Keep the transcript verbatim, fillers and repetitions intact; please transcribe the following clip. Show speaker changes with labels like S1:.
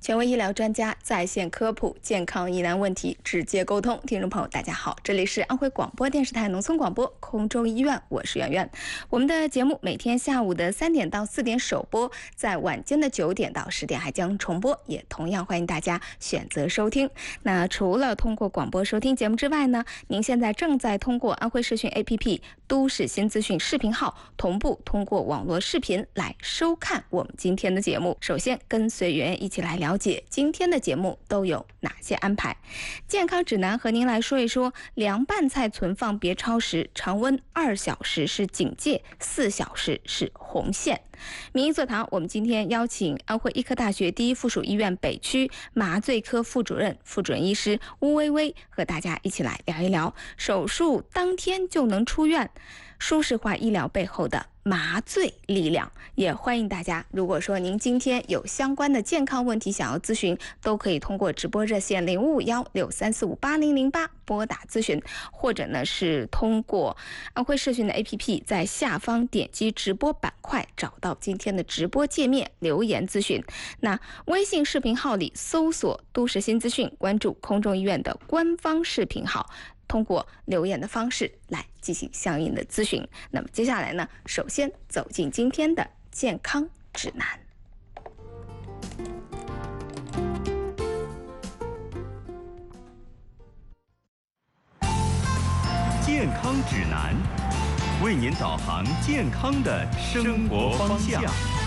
S1: 权威医疗专家在线科普健康疑难问题，直接沟通。听众朋友，大家好，这里是安徽广播电视台农村广播空中医院，我是圆圆。我们的节目每天下午的三点到四点首播，在晚间的九点到十点还将重播，也同样欢迎大家选择收听。那除了通过广播收听节目之外呢，您现在正在通过安徽视讯 A P P、都市新资讯视频号同步通过网络视频来收看我们今天的节目。首先，跟随圆圆一起来了解今天的节目都有哪些安排。健康指南和您来说一说，凉拌菜存放别超时，常温二小时是警戒，四小时是红线。名医座谈，我们今天邀请安徽医科大学第一附属医院北区麻醉科副主任、副主任医师邬薇薇和大家一起来聊一聊手术当天就能出院，舒适化医疗背后的麻醉力量。也欢迎大家，如果说您今天有相关的健康问题想要咨询，都可以通过直播热线零五五幺六三四五八零零八拨打咨询，或者呢是通过安徽视讯的 A P P 在下方点击直播板块找到今天的直播界面留言咨询。那微信视频号里搜索都市新资讯，关注空中医院的官方视频号，通过留言的方式来进行相应的咨询。那么接下来呢，首先走进今天的健康指南。
S2: 健康指南，为您导航健康的生活方向。